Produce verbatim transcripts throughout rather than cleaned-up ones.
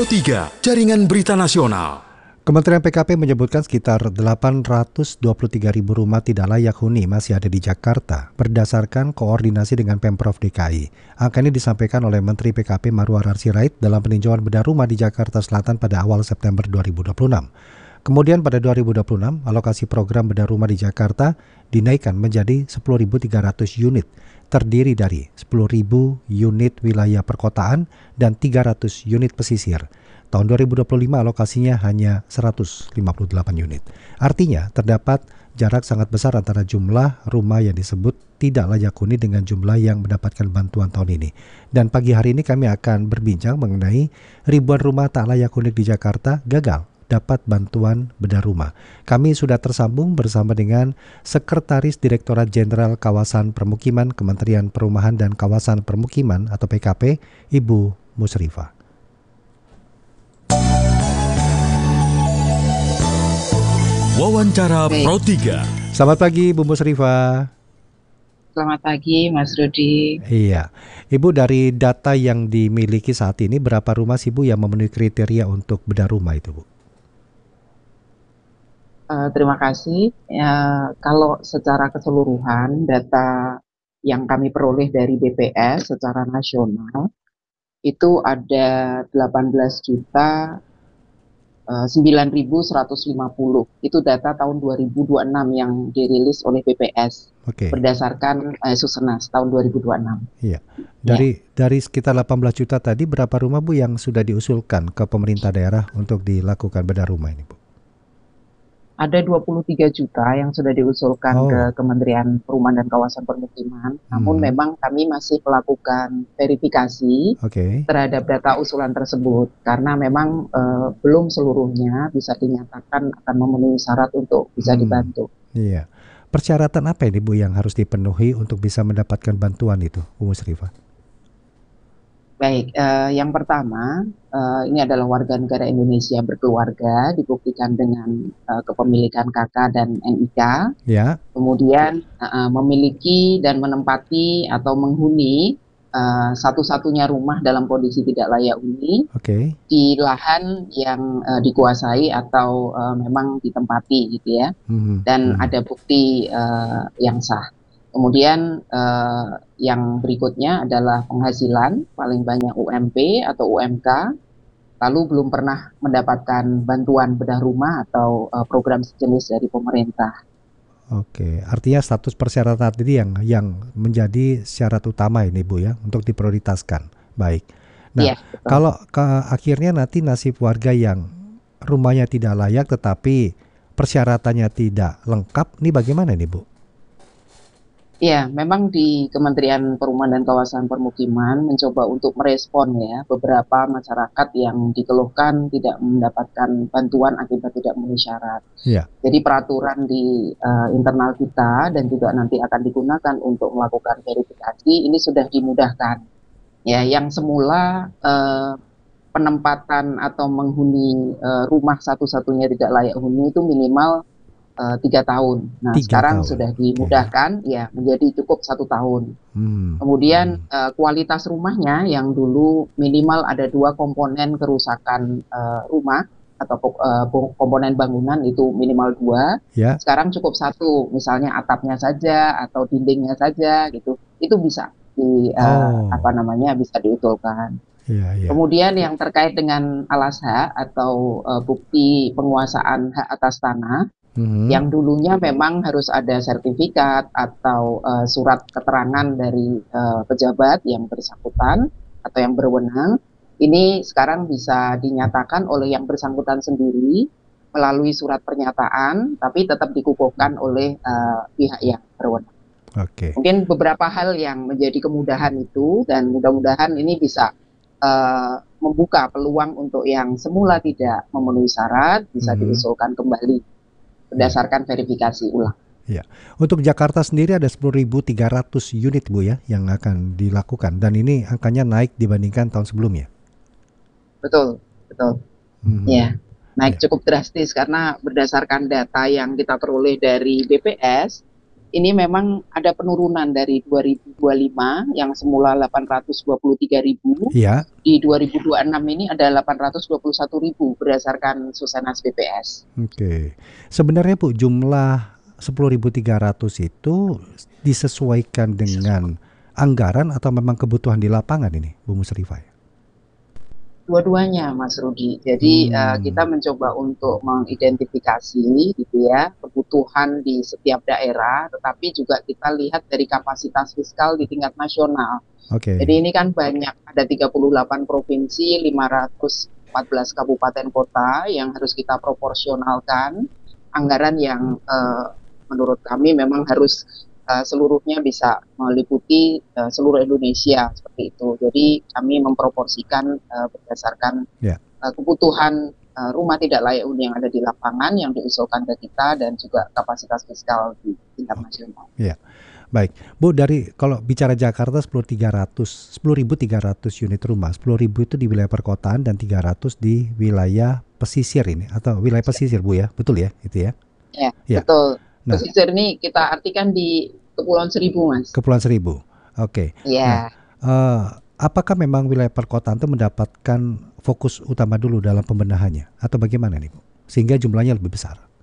Pro tiga, Jaringan Berita Nasional. Kementerian P K P menyebutkan sekitar delapan ratus dua puluh tiga ribu rumah tidak layak huni masih ada di Jakarta berdasarkan koordinasi dengan Pemprov D K I. Angka ini disampaikan oleh Menteri P K P Marwar Sirait dalam peninjauan bedah rumah di Jakarta Selatan pada awal September dua ribu dua puluh enam. Kemudian pada dua ribu dua puluh enam, alokasi program bedah rumah di Jakarta dinaikkan menjadi sepuluh ribu tiga ratus unit, terdiri dari sepuluh ribu unit wilayah perkotaan dan tiga ratus unit pesisir. Tahun dua ribu dua puluh lima alokasinya hanya seratus lima puluh delapan unit. Artinya terdapat jarak sangat besar antara jumlah rumah yang disebut tidak layak huni dengan jumlah yang mendapatkan bantuan tahun ini. Dan pagi hari ini kami akan berbincang mengenai ribuan rumah tak layak huni di Jakarta gagal dapat bantuan bedah rumah. Kami sudah tersambung bersama dengan Sekretaris Direktorat Jenderal Kawasan Permukiman Kementerian Perumahan dan Kawasan Permukiman atau P K P, Ibu Musrifah. Wawancara Pro tiga. Selamat pagi Bu Musrifah. Selamat pagi Mas Rudi. Iya, Ibu, dari data yang dimiliki saat ini berapa rumah sih Bu yang memenuhi kriteria untuk bedah rumah itu Bu? Uh, terima kasih. Ya, kalau secara keseluruhan data yang kami peroleh dari B P S secara nasional itu ada delapan belas juta sembilan ribu seratus lima puluh. Itu data tahun dua ribu dua puluh enam yang dirilis oleh B P S. Oke. Berdasarkan eh, Susenas tahun dua ribu dua puluh enam. Iya. Dari ya. dari sekitar delapan belas juta tadi, berapa rumah Bu yang sudah diusulkan ke pemerintah daerah untuk dilakukan bedah rumah ini Bu? Ada dua puluh tiga juta yang sudah diusulkan oh. ke Kementerian Perumahan dan Kawasan Permukiman. Hmm. Namun memang kami masih melakukan verifikasi okay. terhadap data usulan tersebut. Karena memang uh, belum seluruhnya bisa dinyatakan akan memenuhi syarat untuk bisa hmm. dibantu. Iya. Persyaratan apa ini Bu yang harus dipenuhi untuk bisa mendapatkan bantuan itu, Bu Musrifah? Baik, uh, yang pertama uh, ini adalah warga negara Indonesia berkeluarga dibuktikan dengan uh, kepemilikan K K dan N I K. Ya. Kemudian uh, memiliki dan menempati atau menghuni uh, satu-satunya rumah dalam kondisi tidak layak huni okay. di lahan yang uh, dikuasai atau uh, memang ditempati gitu ya. Hmm. Dan hmm. ada bukti uh, yang sah. Kemudian eh, yang berikutnya adalah penghasilan paling banyak U M P atau U M K, lalu belum pernah mendapatkan bantuan bedah rumah atau eh, program sejenis dari pemerintah. Oke, artinya status persyaratan tadi yang yang menjadi syarat utama ini Bu ya untuk diprioritaskan. Baik. Nah, ya, kalau ke akhirnya nanti nasib warga yang rumahnya tidak layak tetapi persyaratannya tidak lengkap, ini bagaimana nih Bu? Ya, memang di Kementerian Perumahan dan Kawasan Permukiman mencoba untuk merespon ya beberapa masyarakat yang dikeluhkan tidak mendapatkan bantuan akibat tidak memenuhi syarat. Ya. Jadi peraturan di uh, internal kita dan juga nanti akan digunakan untuk melakukan verifikasi ini sudah dimudahkan. Ya, yang semula uh, penempatan atau menghuni uh, rumah satu-satunya tidak layak huni itu minimal Uh, tiga tahun. Nah tiga sekarang tahun. Sudah dimudahkan okay. ya menjadi cukup satu tahun. Hmm. Kemudian hmm. Uh, kualitas rumahnya yang dulu minimal ada dua komponen kerusakan uh, rumah atau uh, komponen bangunan itu minimal dua. Yeah. Sekarang cukup satu, misalnya atapnya saja atau dindingnya saja gitu. Itu bisa di uh, oh. apa namanya bisa diusulkan. Yeah, yeah. Kemudian yang terkait dengan alas hak atau uh, bukti penguasaan hak atas tanah. Hmm. Yang dulunya memang harus ada sertifikat atau uh, surat keterangan dari uh, pejabat yang bersangkutan atau yang berwenang. Ini sekarang bisa dinyatakan oleh yang bersangkutan sendiri melalui surat pernyataan, tapi tetap dikukuhkan oleh uh, pihak yang berwenang. Okay. Mungkin beberapa hal yang menjadi kemudahan itu dan mudah-mudahan ini bisa uh, membuka peluang untuk yang semula tidak memenuhi syarat bisa hmm. diusulkan kembali berdasarkan verifikasi ulang. Ya. Untuk Jakarta sendiri ada sepuluh ribu tiga ratus unit Bu ya yang akan dilakukan dan ini angkanya naik dibandingkan tahun sebelumnya. Betul, betul. Hmm. Ya, naik ya. Cukup drastis karena berdasarkan data yang kita peroleh dari B P S ini memang ada penurunan dari dua ribu dua puluh lima yang semula delapan ratus dua puluh tiga ribu, Iya. di dua ribu dua puluh enam ini ada delapan ratus dua puluh satu ribu berdasarkan Susenas B P S. Oke. Sebenarnya Bu, jumlah sepuluh ribu tiga ratus itu disesuaikan dengan anggaran atau memang kebutuhan di lapangan ini, Bu Musrifah? Dua-duanya, Mas Rudi. Jadi Hmm. uh, kita mencoba untuk mengidentifikasi gitu ya kebutuhan di setiap daerah, tetapi juga kita lihat dari kapasitas fiskal di tingkat nasional. Oke. Jadi ini kan banyak, ada tiga puluh delapan provinsi, lima ratus empat belas kabupaten kota yang harus kita proporsionalkan anggaran yang uh, menurut kami memang harus uh, seluruhnya bisa meliputi uh, seluruh Indonesia seperti itu. Jadi kami memproporsikan uh, berdasarkan Ya. uh, kebutuhan uh, rumah tidak layak huni yang ada di lapangan yang diusulkan ke kita dan juga kapasitas fiskal di tingkat nasional. Ya. Baik, Bu, dari kalau bicara Jakarta sepuluh ribu tiga ratus unit rumah, sepuluh ribu itu di wilayah perkotaan dan tiga ratus di wilayah pesisir ini atau wilayah pesisir, Bu ya. Betul ya, itu ya? Ya, Ya. betul. Nah. Pesisir ini kita artikan di Kepulauan Seribu, Mas. Kepulauan Seribu. Oke. Ya. Nah, uh, apakah memang wilayah perkotaan itu mendapatkan fokus utama dulu dalam pembenahannya atau bagaimana nih, Bu? Sehingga jumlahnya lebih besar.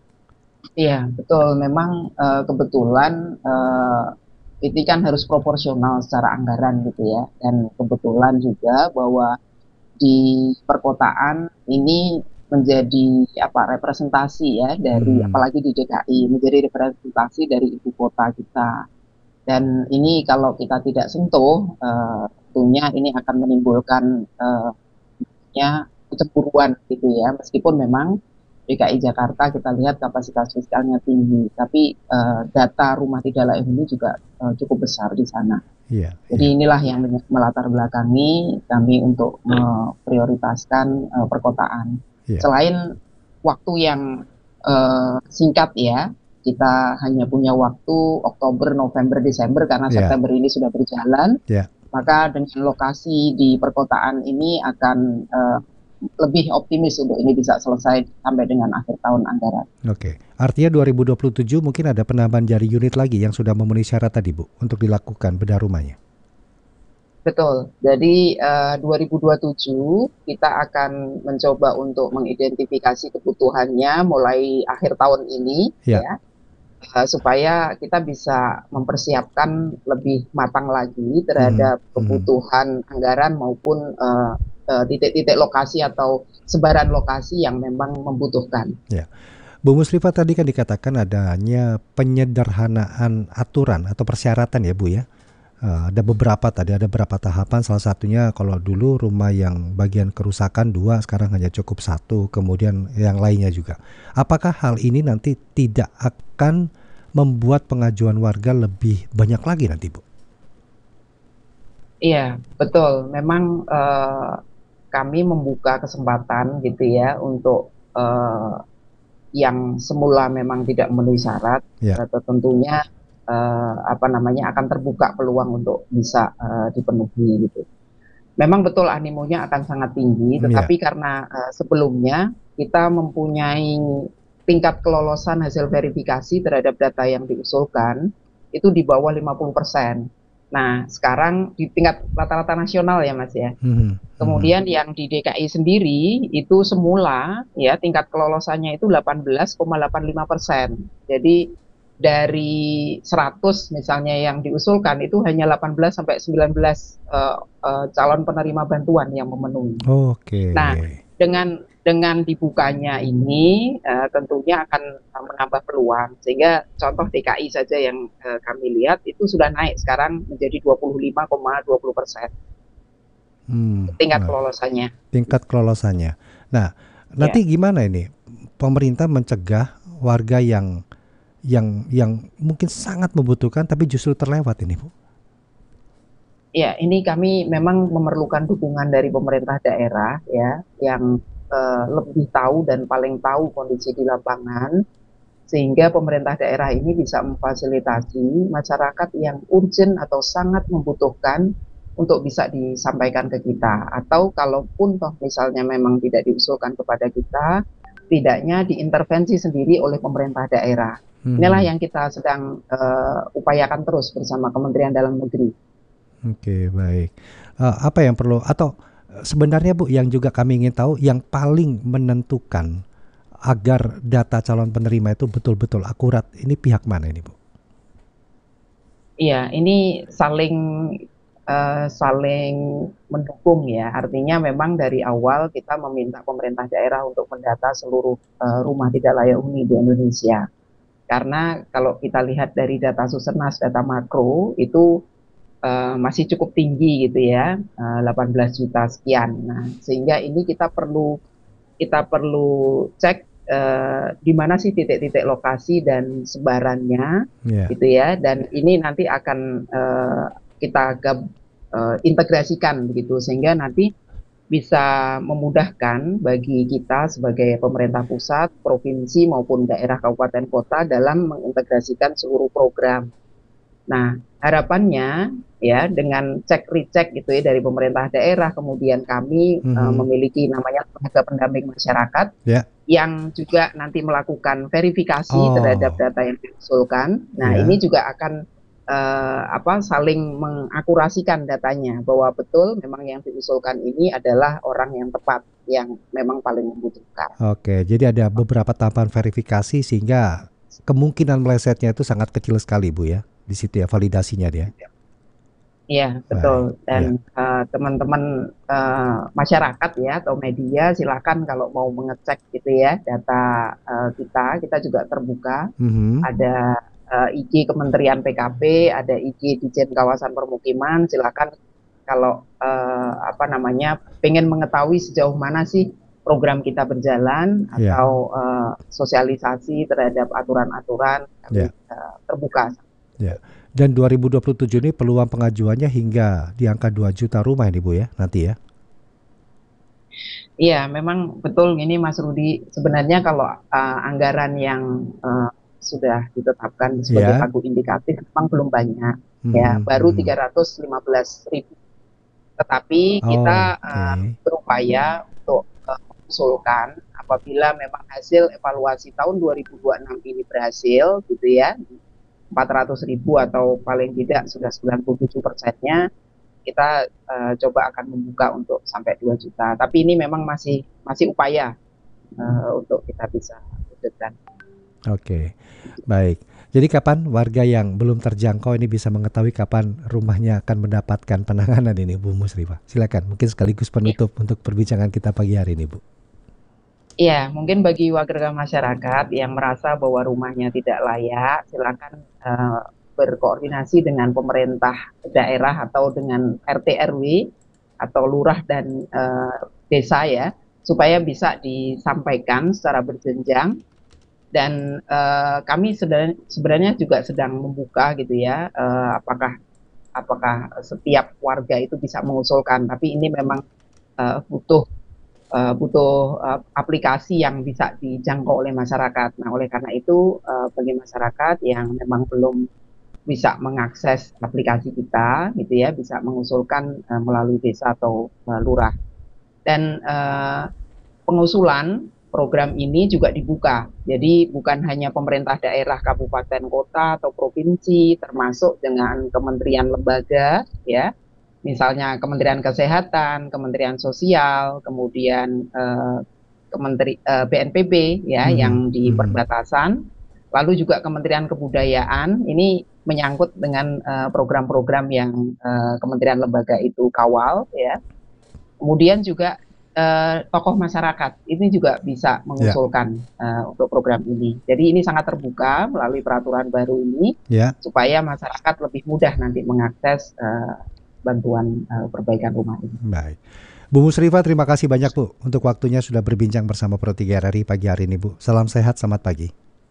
Iya, betul. Memang uh, kebetulan uh, ini kan harus proporsional secara anggaran gitu ya. Dan kebetulan juga bahwa di perkotaan ini menjadi apa representasi ya dari Hmm. apalagi di D K I menjadi representasi dari ibu kota kita. Dan ini kalau kita tidak sentuh, uh, tentunya ini akan menimbulkan uh, ya kecemburuan gitu ya. Meskipun memang D K I Jakarta kita lihat kapasitas fiskalnya tinggi, tapi uh, data rumah tidak layak huni juga uh, cukup besar di sana. Iya. Jadi iya. inilah yang melatar belakangi kami untuk memprioritaskan uh, perkotaan. Iya. Selain waktu yang uh, singkat ya, kita hanya punya waktu Oktober, November, Desember karena Iya. September ini sudah berjalan. Iya. Maka dengan lokasi di perkotaan ini akan uh, lebih optimis untuk ini bisa selesai sampai dengan akhir tahun anggaran. Oke, artinya dua ribu dua puluh tujuh mungkin ada penambahan jari unit lagi yang sudah memenuhi syarat tadi, Bu, untuk dilakukan bedah rumahnya. Betul. Jadi uh, dua ribu dua puluh tujuh kita akan mencoba untuk mengidentifikasi kebutuhannya mulai akhir tahun ini, Ya. ya, uh, supaya kita bisa mempersiapkan lebih matang lagi terhadap Hmm. kebutuhan anggaran maupun uh, uh, titik-titik lokasi atau sebaran lokasi yang memang membutuhkan. Ya. Bu Musrifah, tadi kan dikatakan adanya penyederhanaan aturan atau persyaratan ya, Bu ya. Uh, ada beberapa tadi, ada beberapa tahapan. Salah satunya kalau dulu rumah yang bagian kerusakan dua, sekarang hanya cukup satu. Kemudian yang lainnya juga. Apakah hal ini nanti tidak akan membuat pengajuan warga lebih banyak lagi nanti, Bu? Iya, betul. Memang uh, kami membuka kesempatan gitu ya untuk uh, yang semula memang tidak memenuhi syarat, Ya. atau tentunya uh, apa namanya akan terbuka peluang untuk bisa uh, dipenuhi gitu. Memang betul animonya akan sangat tinggi, Hmm, ya. tetapi karena uh, sebelumnya kita mempunyai tingkat kelolosan hasil verifikasi terhadap data yang diusulkan itu di bawah lima puluh persen. Nah, sekarang di tingkat rata-rata nasional ya Mas ya. Hmm. Kemudian yang di D K I sendiri itu semula ya tingkat kelolosannya itu delapan belas koma delapan lima persen. Jadi dari seratus misalnya yang diusulkan itu hanya delapan belas sampai sembilan belas uh, uh, calon penerima bantuan yang memenuhi. Oke. Nah, dengan dengan dibukanya ini uh, tentunya akan uh, menambah peluang, sehingga contoh D K I saja yang uh, kami lihat itu sudah naik sekarang menjadi dua puluh lima koma dua puluh persen Hmm, tingkat nah, kelolosannya. tingkat kelolosannya. Nah, nanti gimana ini pemerintah mencegah warga yang yang yang mungkin sangat membutuhkan tapi justru terlewat ini, Bu? Ya, ini kami memang memerlukan dukungan dari pemerintah daerah ya, yang uh, lebih tahu dan paling tahu kondisi di lapangan, sehingga pemerintah daerah ini bisa memfasilitasi masyarakat yang urgent atau sangat membutuhkan untuk bisa disampaikan ke kita. Atau kalaupun toh misalnya memang tidak diusulkan kepada kita, tidaknya diintervensi sendiri oleh pemerintah daerah. Inilah Mhm. yang kita sedang uh, upayakan terus bersama Kementerian Dalam Negeri. Oke, baik. Eee, apa yang perlu atau eh, sebenarnya Bu yang juga kami ingin tahu yang paling menentukan agar data calon penerima itu betul-betul akurat, ini pihak mana ini Bu? Iya, ini saling uh, saling mendukung ya. Artinya memang dari awal kita meminta pemerintah daerah untuk mendata seluruh uh, rumah tidak layak huni di Indonesia. Karena kalau kita lihat dari data Susenas, data makro itu uh, masih cukup tinggi gitu ya, uh, delapan belas juta sekian. Nah, sehingga ini kita perlu kita perlu cek uh, di mana sih titik-titik lokasi dan sebarannya Iya. gitu ya, dan ini nanti akan uh, kita gab, uh, integrasikan begitu sehingga nanti bisa memudahkan bagi kita sebagai pemerintah pusat, provinsi maupun daerah kabupaten kota dalam mengintegrasikan seluruh program. Nah, harapannya ya dengan cek recheck gitu ya dari pemerintah daerah, kemudian kami uh, Mhm. memiliki namanya lembaga pendamping masyarakat Ya. yang juga nanti melakukan verifikasi terhadap Oh, data yang diusulkan. Nah, ini ya. juga akan uh, apa saling mengakurasikan datanya bahwa betul memang yang diusulkan ini adalah orang yang tepat yang memang paling membutuhkan. Oke, jadi ada beberapa tahapan verifikasi sehingga kemungkinan melesetnya itu sangat kecil sekali Bu ya, di situ ya validasinya dia? Iya, Baik, betul. ya. Dan uh, teman-teman uh, masyarakat ya atau media silakan kalau mau mengecek gitu ya data uh, kita, kita juga terbuka. Mhm. Ada uh, I G Kementerian P K P, ada I G Ditjen Kawasan Permukiman. Silakan kalau uh, apa namanya pengen mengetahui sejauh mana sih program kita berjalan Ya, atau uh, sosialisasi terhadap aturan-aturan kami ya, uh, terbuka. ya. Dan dua ribu dua puluh tujuh ini peluang pengajuannya hingga di angka dua juta rumah ini Bu ya, nanti ya? Iya, memang betul ini Mas Rudi. Sebenarnya kalau uh, anggaran yang uh, sudah ditetapkan sebagai Ya. pagu indikatif memang belum banyak, ya Mhm, baru mhm. tiga ratus lima belas ribu. Tetapi kita uh, Oke. berupaya untuk uh, mengusulkan apabila memang hasil evaluasi tahun dua ribu dua puluh enam ini berhasil, gitu ya, empat ratus ribu atau paling tidak sudah sembilan puluh tujuh persennya kita uh, coba akan membuka untuk sampai dua juta. Tapi ini memang masih masih upaya uh, untuk kita bisa wujudkan. Oke, baik. Jadi kapan warga yang belum terjangkau ini bisa mengetahui kapan rumahnya akan mendapatkan penanganan ini Bu Musrifah? Silakan, mungkin sekaligus penutup untuk perbincangan kita pagi hari ini Bu. Iya, mungkin bagi warga masyarakat yang merasa bahwa rumahnya tidak layak, silakan uh, berkoordinasi dengan pemerintah daerah atau dengan R T R W atau lurah dan uh, desa ya, supaya bisa disampaikan secara berjenjang. Dan uh, kami sebenarnya, sebenarnya juga sedang membuka gitu ya, uh, apakah apakah setiap warga itu bisa mengusulkan, tapi ini memang uh, butuh uh, butuh uh, aplikasi yang bisa dijangkau oleh masyarakat. Nah, oleh karena itu uh, bagi masyarakat yang memang belum bisa mengakses aplikasi kita, gitu ya, bisa mengusulkan uh, melalui desa atau uh, lurah. Dan uh, pengusulan program ini juga dibuka. Jadi bukan hanya pemerintah daerah, kabupaten, kota, atau provinsi, termasuk dengan kementerian lembaga, ya, misalnya Kementerian Kesehatan, Kementerian Sosial, kemudian eh, Kementeri eh, B N P B, ya, Mhm, yang di mhm. perbatasan, lalu juga Kementerian Kebudayaan. Ini menyangkut dengan eh, program-program yang eh, kementerian lembaga itu kawal, ya. Kemudian juga eh, tokoh masyarakat ini juga bisa Ya, mengusulkan eh, untuk program ini. Jadi ini sangat terbuka melalui peraturan baru ini ya, supaya masyarakat lebih mudah nanti mengakses eh, bantuan eh, perbaikan rumah ini. baik. Bu Musrifah, terima kasih banyak Bu untuk waktunya sudah berbincang bersama Pro tiga R R I pagi hari ini Bu. Salam sehat, selamat pagi.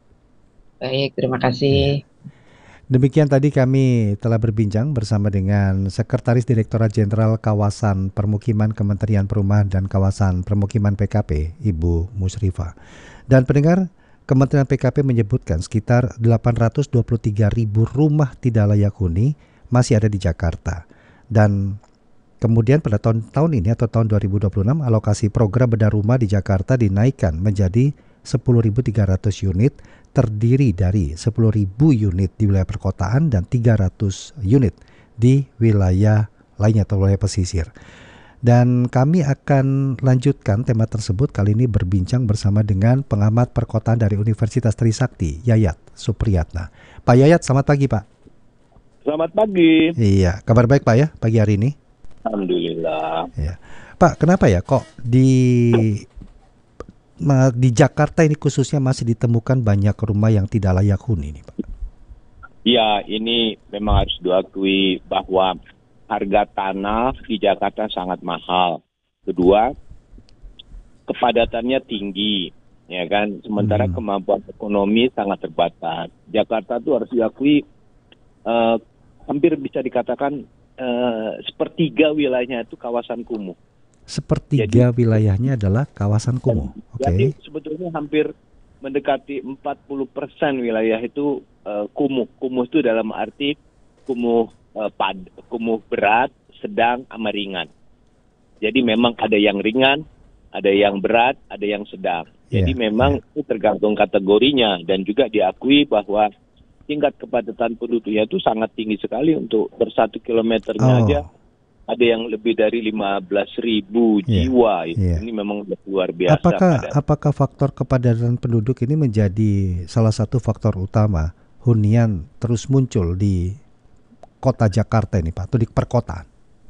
Baik, terima Ya. kasih. Demikian tadi kami telah berbincang bersama dengan Sekretaris Direktorat Jenderal Kawasan Permukiman Kementerian Perumahan dan Kawasan Permukiman P K P, Ibu Musrifah. Dan pendengar, Kementerian P K P menyebutkan sekitar delapan ratus dua puluh tiga ribu rumah tidak layak huni masih ada di Jakarta. Dan kemudian pada tahun, tahun ini atau tahun dua ribu dua puluh enam alokasi program bedah rumah di Jakarta dinaikkan menjadi sepuluh ribu tiga ratus unit, terdiri dari sepuluh ribu unit di wilayah perkotaan dan tiga ratus unit di wilayah lainnya atau wilayah pesisir. Dan kami akan lanjutkan tema tersebut kali ini berbincang bersama dengan pengamat perkotaan dari Universitas Trisakti, Yayat Supriyatna. Pak Yayat, selamat pagi Pak. Selamat pagi. Iya, kabar baik Pak ya pagi hari ini? Alhamdulillah. Iya. Pak, kenapa ya kok di di Jakarta ini khususnya masih ditemukan banyak rumah yang tidak layak huni nih Pak? Ya, ini memang harus diakui bahwa harga tanah di Jakarta sangat mahal. Kedua, kepadatannya tinggi, ya kan. Sementara hmm. kemampuan ekonomi sangat terbatas. Jakarta itu harus diakui uh, hampir bisa dikatakan uh, sepertiga wilayahnya itu kawasan kumuh. Sepertiga Jadi, wilayahnya adalah kawasan kumuh. Oke. Okay. Jadi sebetulnya hampir mendekati empat puluh persen wilayah itu uh, kumuh. Kumuh itu dalam arti kumuh uh, pad, kumuh berat, sedang, sama ringan. Jadi memang ada yang ringan, ada yang berat, ada yang sedang. Jadi yeah, memang yeah. itu tergantung kategorinya dan juga diakui bahwa tingkat kepadatan penduduknya itu sangat tinggi sekali untuk per satu kilometernya oh. aja. Ada yang lebih dari lima belas ribu yeah, jiwa. Yeah. Ini memang luar biasa. Apakah, apakah faktor kepadatan penduduk ini menjadi salah satu faktor utama hunian terus muncul di kota Jakarta ini Pak, atau di perkotaan?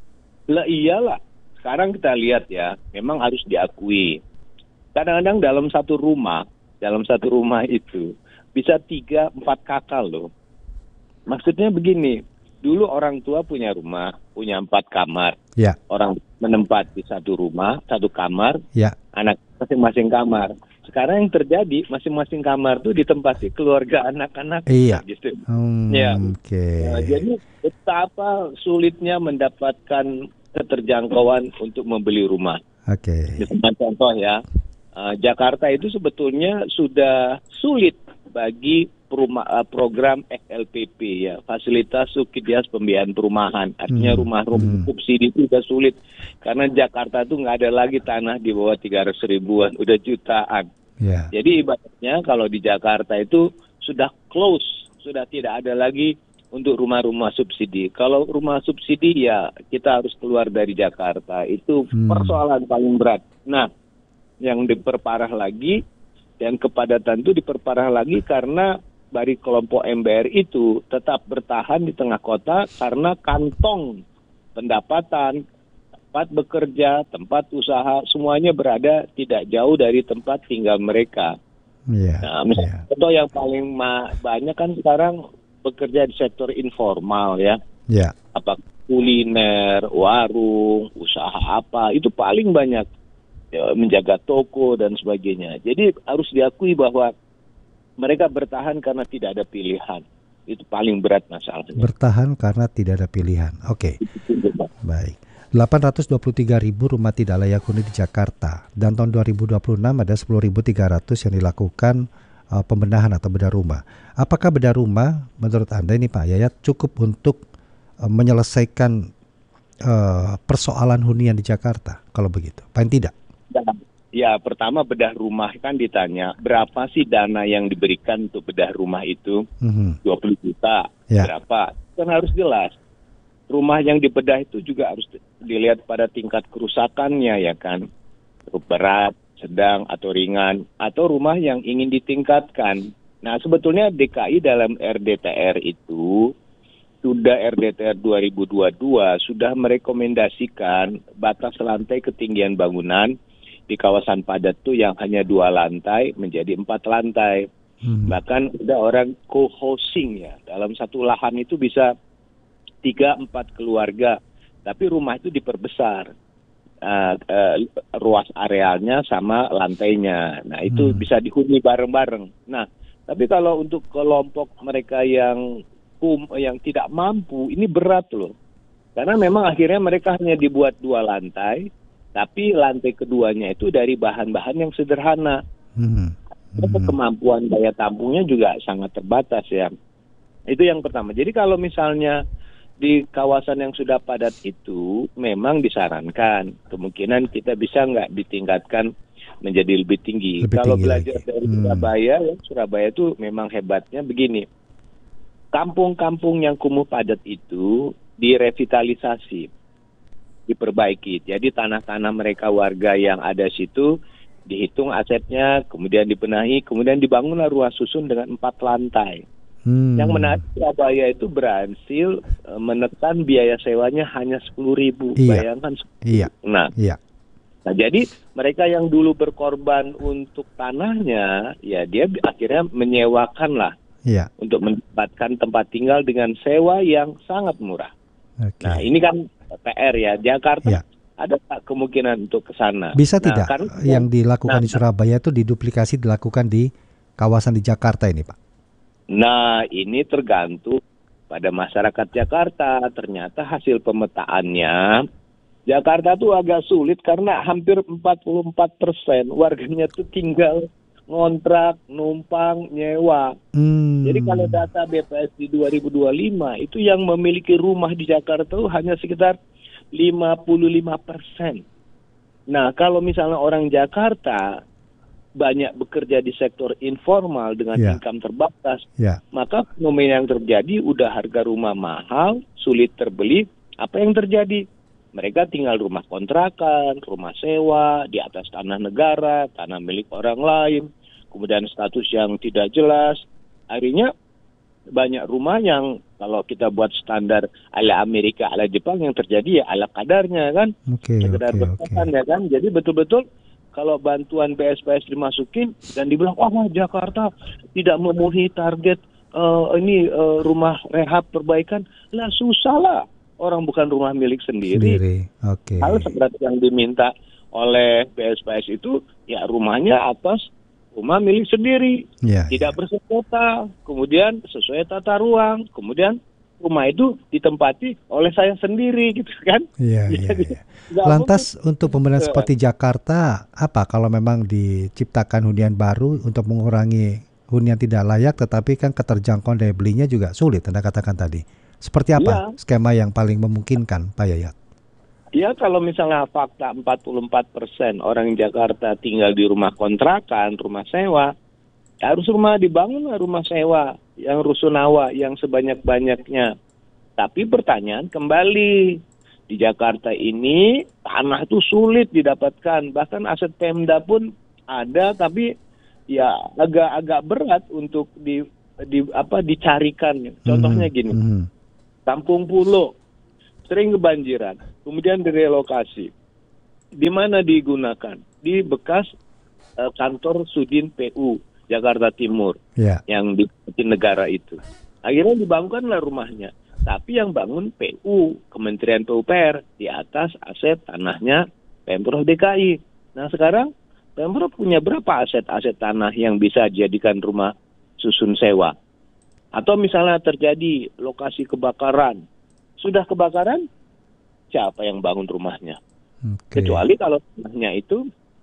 Lah iyalah. Sekarang kita lihat ya, memang harus diakui. Kadang-kadang dalam satu rumah, dalam satu rumah itu bisa tiga, empat kakak loh. Maksudnya begini, dulu orang tua punya rumah, punya empat kamar. Ya. Orang menempati satu rumah, satu kamar, ya. Anak masing-masing kamar. Sekarang yang terjadi, masing-masing kamar tuh ditempati keluarga anak-anak. Iya. Gitu. Hmm, ya. Oke. Nah, jadi betapa sulitnya mendapatkan keterjangkauan untuk membeli rumah. Oke. Misalnya contoh ya, uh, Jakarta itu sebetulnya sudah sulit bagi perumah, uh, program F L P P ya, fasilitas subsidias pembiayaan perumahan. Artinya hmm. rumah-rumah hmm. subsidi itu sudah sulit karena Jakarta itu nggak ada lagi tanah di bawah tiga ratus ribuan, udah jutaan. Yeah. Jadi ibaratnya kalau di Jakarta itu sudah close, sudah tidak ada lagi untuk rumah-rumah subsidi. Kalau rumah subsidi ya kita harus keluar dari Jakarta. Itu hmm. persoalan paling berat. Nah, yang diperparah lagi dan kepadatan itu diperparah lagi karena dari kelompok M B R itu tetap bertahan di tengah kota karena kantong pendapatan, tempat bekerja, tempat usaha, semuanya berada tidak jauh dari tempat tinggal mereka. Yeah, nah, misalnya yeah. contoh yang paling ma- banyak kan sekarang bekerja di sektor informal ya. Yeah. Apa kuliner, warung, usaha apa, itu paling banyak ya, menjaga toko dan sebagainya. Jadi harus diakui bahwa mereka bertahan karena tidak ada pilihan. Itu paling berat masalahnya. Bertahan karena tidak ada pilihan. Oke. Okay. Baik. delapan ratus dua puluh tiga ribu rumah tidak layak huni di Jakarta. Dan tahun dua ribu dua puluh enam ada sepuluh ribu tiga ratus yang dilakukan uh, pembenahan atau bedah rumah. Apakah bedah rumah menurut Anda ini Pak Yayat cukup untuk uh, menyelesaikan uh, persoalan hunian di Jakarta? Kalau begitu, paling tidak? Ya, pertama bedah rumah kan ditanya, berapa sih dana yang diberikan untuk bedah rumah itu? Mm-hmm. dua puluh juta, ya. Berapa? Kan harus jelas. Rumah yang dibedah itu juga harus dilihat pada tingkat kerusakannya ya kan. Berat, sedang, atau ringan. Atau rumah yang ingin ditingkatkan. Nah, sebetulnya D K I dalam R D T R itu, sudah R D T R dua ribu dua puluh dua, sudah merekomendasikan batas lantai ketinggian bangunan di kawasan padat tuh yang hanya dua lantai menjadi empat lantai. Hmm. Bahkan ada orang co-housing ya. Dalam satu lahan itu bisa tiga empat keluarga. Tapi rumah itu diperbesar. Uh, uh, ruas arealnya sama lantainya. Nah itu hmm. bisa dihuni bareng-bareng. Nah tapi kalau untuk kelompok mereka yang kum, yang tidak mampu, ini berat loh. Karena memang akhirnya mereka hanya dibuat dua lantai. Tapi lantai keduanya itu dari bahan-bahan yang sederhana. Hmm. Hmm. Kemampuan daya tampungnya juga sangat terbatas ya. Itu yang pertama. Jadi kalau misalnya di kawasan yang sudah padat itu memang disarankan kemungkinan kita bisa nggak ditingkatkan menjadi lebih tinggi. Lebih Kalau tinggi belajar lagi. dari Hmm. Surabaya, ya, Surabaya itu memang hebatnya begini. Kampung-kampung yang kumuh padat itu direvitalisasi, diperbaiki. Jadi tanah-tanah mereka warga yang ada situ dihitung asetnya, kemudian dibenahi, kemudian dibangunlah rumah susun dengan empat lantai. Hmm. Yang menarik, Surabaya itu berhasil eh, menekan biaya sewanya hanya sepuluh ribu. Iya. Bayangkan. Iya. Nah, Iya. Nah, jadi mereka yang dulu berkorban untuk tanahnya, ya dia akhirnya menyewakan lah Iya. untuk mendapatkan tempat tinggal dengan sewa yang sangat murah. Oke. Nah, ini kan P R ya. Jakarta Ya. ada tak kemungkinan untuk ke sana? Bisa Nah, tidak karena- yang dilakukan nah, di Surabaya itu diduplikasi dilakukan di kawasan di Jakarta ini, Pak? Nah, ini tergantung pada masyarakat Jakarta. Ternyata hasil pemetaannya, Jakarta tuh agak sulit karena hampir empat puluh empat persen warganya tuh tinggal ngontrak, numpang, nyewa. Hmm. Jadi kalau data B P S di dua ribu dua puluh lima itu yang memiliki rumah di Jakarta tuh hanya sekitar lima puluh lima persen. Nah, kalau misalnya orang Jakarta banyak bekerja di sektor informal dengan Ya. income terbatas, Ya. maka fenomena yang terjadi udah harga rumah mahal, sulit terbeli. Apa yang terjadi? Mereka tinggal rumah kontrakan, rumah sewa, di atas tanah negara, tanah milik orang lain, kemudian status yang tidak jelas. Akhirnya banyak rumah yang kalau kita buat standar ala Amerika, ala Jepang, yang terjadi ya ala kadarnya kan. Oke, Sekedar oke, oke. bertahan ya kan. Jadi betul-betul kalau bantuan B S P S dimasukin dan dibilang, wah Jakarta tidak memenuhi target eh, ini eh, rumah rehab perbaikan, lah susah lah. Orang bukan rumah milik sendiri. Sendiri. Oke. Hal seperti yang diminta oleh B S P S itu, ya rumahnya atas rumah milik sendiri, Ya, tidak bersengketa, kemudian sesuai tata ruang, kemudian rumah itu ditempati oleh saya sendiri, gitu kan? Iya, iya, Jadi, iya. nggak Lantas untuk pembangunan Eh. seperti Jakarta, apa kalau memang diciptakan hunian baru untuk mengurangi hunian tidak layak, tetapi kan keterjangkauan daya belinya juga sulit, Anda katakan tadi. Seperti apa Iya. skema yang paling memungkinkan, Pak Yayat? Ya kalau misalnya fakta empat puluh empat persen orang Jakarta tinggal di rumah kontrakan, rumah sewa, harus rumah dibangun rumah sewa yang rusunawa yang sebanyak-banyaknya. Tapi pertanyaan kembali, di Jakarta ini tanah itu sulit didapatkan, bahkan aset Pemda pun ada tapi ya agak-agak berat untuk di, di apa dicarikan. Contohnya Mhm, gini. mhm. Kampung Pulo sering kebanjiran, kemudian direlokasi. Di mana digunakan? Di bekas eh, kantor Sudin P U Jakarta Timur Ya. yang di negara itu. Akhirnya dibangunkanlah rumahnya. Tapi yang bangun P U, Kementerian P U P R, di atas aset tanahnya Pemprov D K I. Nah sekarang Pemprov punya berapa aset-aset tanah yang bisa dijadikan rumah susun sewa? Atau misalnya terjadi lokasi kebakaran, sudah kebakaran, siapa yang bangun rumahnya? Oke. Kecuali kalau tanahnya itu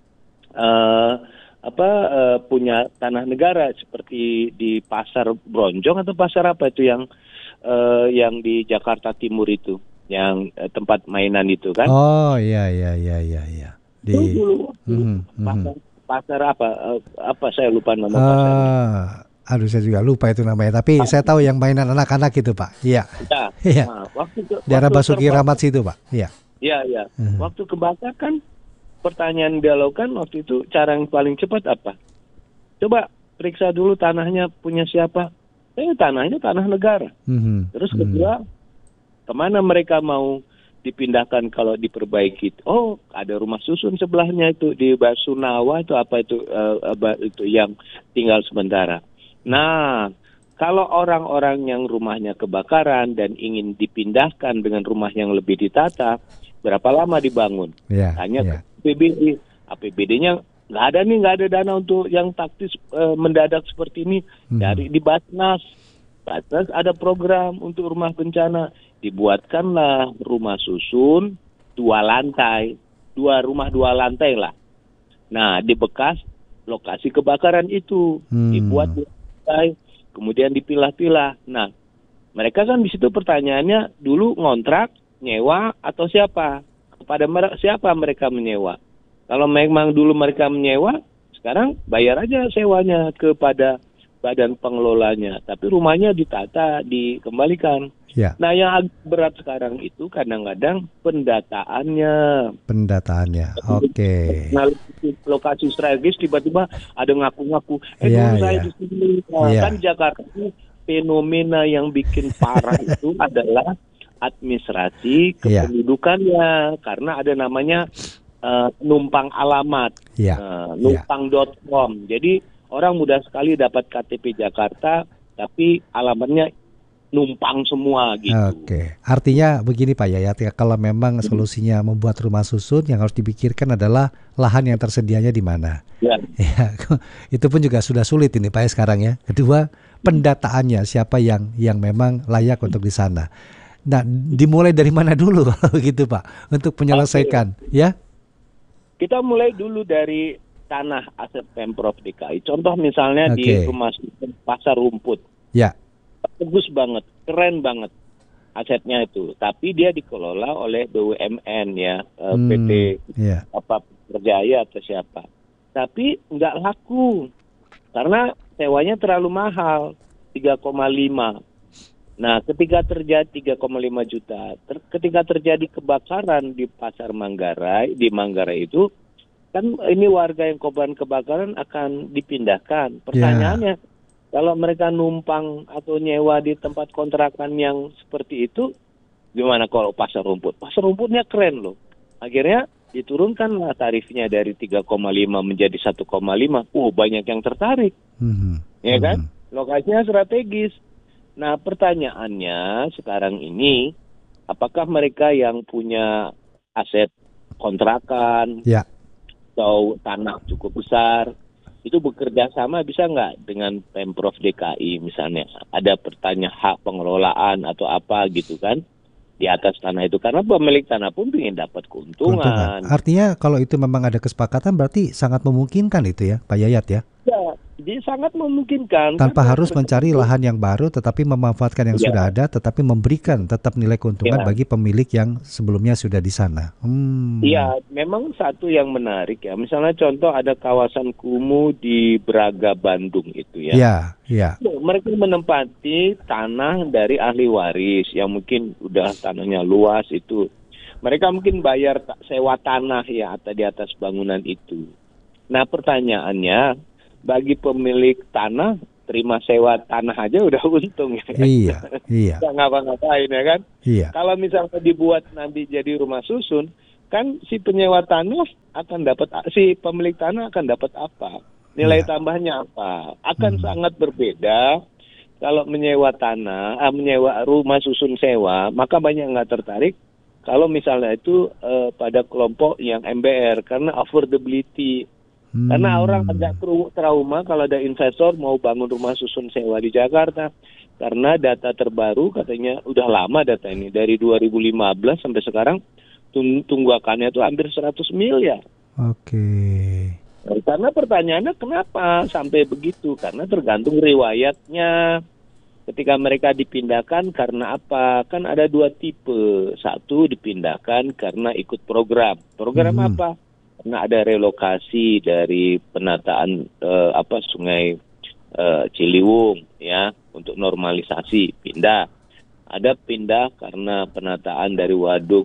uh, apa uh, punya tanah negara seperti di Pasar Bronjong atau pasar apa itu yang uh, yang di Jakarta Timur itu, yang uh, tempat mainan itu kan? Oh, iya, iya, iya, iya, iya. Di Itu dulu Mhm, mhm. pasar, pasar apa? Uh, apa saya lupa nama pasarnya. Ah, aduh saya juga lupa itu namanya, tapi saya tahu yang mainan anak-anak itu, Pak. Iya. Ya, Iya. nah, waktu ke, Di arah waktu Basuki terbakar- Rahmat situ, Pak. Iya. Iya, iya. Hmm. Waktu kebakar kan pertanyaan dialogkan waktu itu cara yang paling cepat apa? Coba periksa dulu tanahnya punya siapa. Eh, tanahnya tanah negara. Mhm, Terus mhm. kedua, kemana mereka mau dipindahkan kalau diperbaiki? Oh, ada rumah susun sebelahnya itu di Basunawa itu apa itu eh, apa itu yang tinggal sementara. Nah, kalau orang-orang yang rumahnya kebakaran dan ingin dipindahkan dengan rumah yang lebih ditata, berapa lama dibangun? Iya, Tanya iya. ke A P B D. A P B D-nya nggak ada nih, nggak ada dana untuk yang taktis eh, mendadak seperti ini. Mhm. Dari di Basnas. Basnas ada program untuk rumah bencana. Dibuatkanlah rumah susun dua lantai. Dua rumah dua lantai lah. Nah, di bekas lokasi kebakaran itu. Hmm. Dibuat dua lantai, kemudian dipilah-pilah. Nah, mereka kan di situ pertanyaannya dulu ngontrak, nyewa, atau siapa? Kepada mere- siapa mereka menyewa? Kalau memang dulu mereka menyewa, sekarang bayar aja sewanya kepada badan pengelolanya. Tapi rumahnya ditata, dikembalikan. Ya. Nah, yang agak berat sekarang itu kadang-kadang pendataannya. Pendataannya, oke. Nah, lokasi strategis tiba-tiba ada ngaku-ngaku, eh Ya, dulu saya ya. di sini. Nah, Ya. kan Jakarta ini fenomena yang bikin parah itu adalah administrasi Ya. kependudukannya, karena ada namanya uh, numpang alamat, Ya. uh, numpang dot com. Jadi orang mudah sekali dapat K T P Jakarta, tapi alamatnya numpang semua gitu. Oke, artinya begini Pak Yayat ya, kalau memang solusinya membuat rumah susun, yang harus dipikirkan adalah lahan yang tersedianya di mana. Ya. Ya, itu pun juga sudah sulit ini Pak ya sekarang ya. Kedua, pendataannya siapa yang yang memang layak untuk di sana. Nah, dimulai dari mana dulu kalau begitu Pak untuk menyelesaikan, Oke. ya? Kita mulai dulu dari tanah aset Pemprov D K I. Contoh misalnya di Oke. rumah susun Pasar Rumput. Ya. Bagus banget, keren banget asetnya itu. Tapi dia dikelola oleh B U M N ya, eh, Hmm, P T ya. apa Berjaya atau siapa. Tapi nggak laku karena sewanya terlalu mahal, tiga koma lima. Nah, ketika terjadi tiga koma lima juta, ter- ketika terjadi kebakaran di Pasar Manggarai, di Manggarai itu kan ini warga yang korban kebakaran akan dipindahkan. Pertanyaannya, kalau mereka numpang atau nyewa di tempat kontrakan yang seperti itu, gimana kalau Pasar Rumput? Pasar Rumputnya keren loh. Akhirnya diturunkanlah tarifnya dari tiga koma lima menjadi satu koma lima. Oh, banyak yang tertarik. Mhm. Ya kan? Mhm. Lokasinya strategis. Nah, pertanyaannya sekarang ini, apakah mereka yang punya aset kontrakan Ya. atau tanah cukup besar, itu bekerja sama bisa nggak dengan Pemprov D K I misalnya? Ada pertanyaan hak pengelolaan atau apa gitu kan di atas tanah itu, karena pemilik tanah pun ingin dapat keuntungan. Keuntungan. Artinya kalau itu memang ada kesepakatan berarti sangat memungkinkan itu ya Pak Yayat ya. Ya, jadi sangat memungkinkan. Tanpa kan harus mencari tergantung- lahan yang baru tetapi memanfaatkan yang Ya. sudah ada tetapi memberikan tetap nilai keuntungan Ya. bagi pemilik yang sebelumnya sudah di sana. Hmm. Iya, memang satu yang menarik ya. Misalnya contoh ada kawasan kumuh di Braga, Bandung itu ya. Ya, ya. Mereka menempati tanah dari ahli waris yang mungkin udah tanahnya luas itu. Mereka mungkin bayar ta- sewa tanah ya atau di atas bangunan itu. Nah, pertanyaannya, bagi pemilik tanah terima sewa tanah aja udah untung ya. Iya, iya. Nggak ngapa-ngapain ya kan. Iya. Kalau misalnya dibuat nanti jadi rumah susun, kan si penyewa tanah akan dapat, si pemilik tanah akan dapat apa? Nilai Iya. tambahnya apa? Akan Hmm. sangat berbeda kalau menyewa tanah, ah, menyewa rumah susun sewa, maka banyak yang nggak tertarik. Kalau misalnya itu eh, pada kelompok yang M B R, karena affordability. Hmm. Karena orang agak tru- trauma kalau ada investor mau bangun rumah susun sewa di Jakarta. Karena data terbaru katanya udah lama data ini. Dari dua ribu lima belas sampai sekarang tung- tunggakannya itu hampir seratus miliar. Oke. Nah, karena pertanyaannya kenapa sampai begitu? Karena tergantung riwayatnya. Ketika mereka dipindahkan karena apa? Kan ada dua tipe. Satu dipindahkan karena ikut program. Program Hmm. apa? Karena ada relokasi dari penataan eh, apa Sungai eh, Ciliwung ya untuk normalisasi pindah. Ada pindah karena penataan dari waduk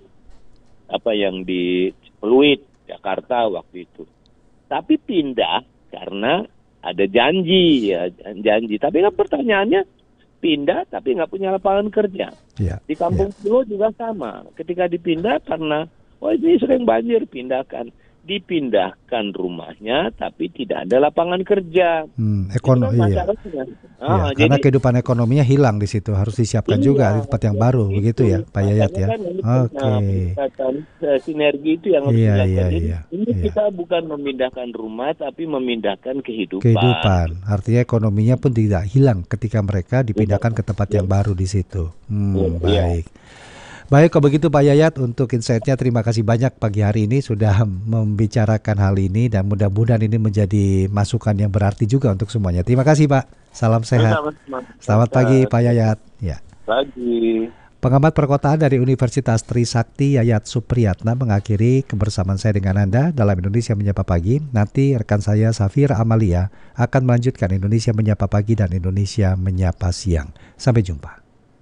apa yang di Pluit Jakarta waktu itu. Tapi pindah karena ada janji ya janji. Tapi kan pertanyaannya pindah tapi nggak punya lapangan kerja. Ya. Di Kampung Pulo juga sama. Ketika dipindah karena oh ini sering banjir, pindahkan. Dipindahkan rumahnya tapi tidak ada lapangan kerja. Hmm, Itu ekono kan iya. masalahnya. Iya, Ah, karena jadi kehidupan ekonominya hilang di situ, harus disiapkan iya, juga di tempat yang baru, itu. begitu ya, Pak Yayat ya. Makanya kan ini Oke. nah, pendekatan, eh, sinergi itu yang harus Iya, dilakukan. iya, Jadi iya, ini iya. kita bukan memindahkan rumah tapi memindahkan kehidupan. Kehidupan, artinya ekonominya pun tidak hilang ketika mereka dipindahkan ke tempat yang baru di situ. Hmm, Iya. baik. Baik, kalau begitu Pak Yayat untuk insight-nya terima kasih banyak pagi hari ini sudah membicarakan hal ini dan mudah-mudahan ini menjadi masukan yang berarti juga untuk semuanya. Terima kasih Pak. Salam sehat. Sama-sama. Selamat pagi Pak Yayat. Ya. Pagi. Pengamat perkotaan dari Universitas Trisakti Yayat Supriyatna mengakhiri kebersamaan saya dengan Anda dalam Indonesia Menyapa Pagi. Nanti rekan saya Safira Amalia akan melanjutkan Indonesia Menyapa Pagi dan Indonesia Menyapa Siang. Sampai jumpa.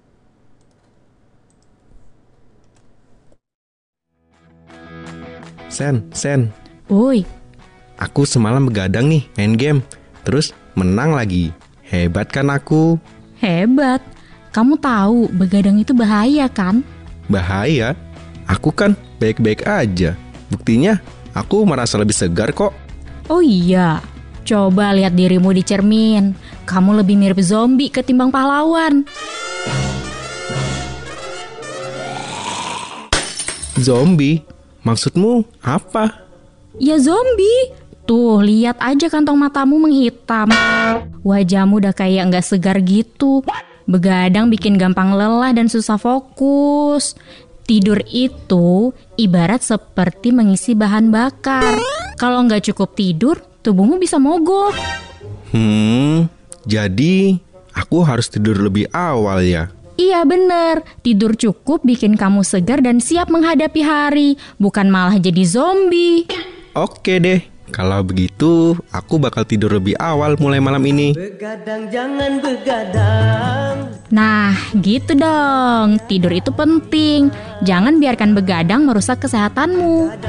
Sen, Sen. Woi. Aku semalam begadang nih main game. Terus menang lagi. Hebat kan aku? Hebat. Kamu tahu begadang itu bahaya kan? Bahaya? Aku kan baik-baik aja. Buktinya aku merasa lebih segar kok. Oh iya. Coba lihat dirimu di cermin. Kamu lebih mirip zombie ketimbang pahlawan. Zombie? Maksudmu apa? Ya zombie. Tuh, lihat aja kantong matamu menghitam. Wajahmu udah kayak nggak segar gitu. Begadang bikin gampang lelah dan susah fokus. Tidur itu ibarat seperti mengisi bahan bakar. Kalau nggak cukup tidur, tubuhmu bisa mogok. Hmm, jadi aku harus tidur lebih awal ya? Iya bener, tidur cukup bikin kamu segar dan siap menghadapi hari. Bukan malah jadi zombie. Oke deh. Kalau begitu, aku bakal tidur lebih awal mulai malam ini. Begadang jangan begadang. Nah, gitu dong. Tidur itu penting. Jangan biarkan begadang merusak kesehatanmu.